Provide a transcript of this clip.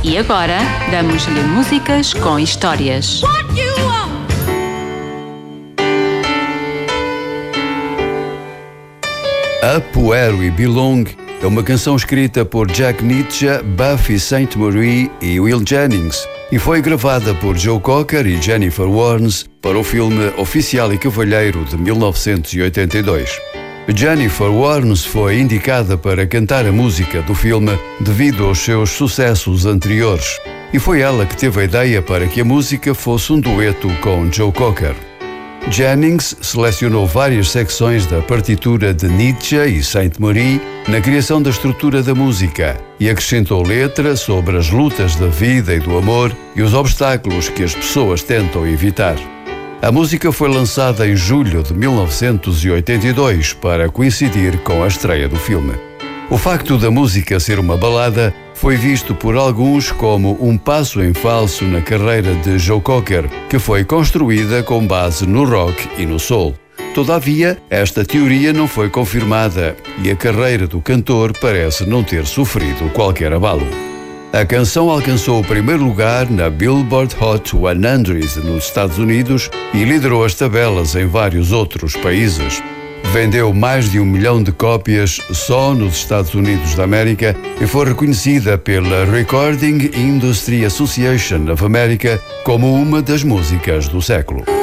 E agora, damos-lhe músicas com histórias. Up Where We Belong é uma canção escrita por Jack Nitzsche, Buffy Sainte-Marie e Will Jennings e foi gravada por Joe Cocker e Jennifer Warnes para o filme Oficial e Cavalheiro de 1982. Jennifer Warnes foi indicada para cantar a música do filme devido aos seus sucessos anteriores e foi ela que teve a ideia para que a música fosse um dueto com Joe Cocker. Jennings selecionou várias secções da partitura de Nitzsche e Sainte-Marie na criação da estrutura da música e acrescentou letra sobre as lutas da vida e do amor e os obstáculos que as pessoas tentam evitar. A música foi lançada em julho de 1982 para coincidir com a estreia do filme. O facto da música ser uma balada foi visto por alguns como um passo em falso na carreira de Joe Cocker, que foi construída com base no rock e no soul. Todavia, esta teoria não foi confirmada e a carreira do cantor parece não ter sofrido qualquer abalo. A canção alcançou o primeiro lugar na Billboard Hot 100 nos Estados Unidos e liderou as tabelas em vários outros países. Vendeu mais de 1 milhão de cópias só nos Estados Unidos da América e foi reconhecida pela Recording Industry Association of America como uma das músicas do século.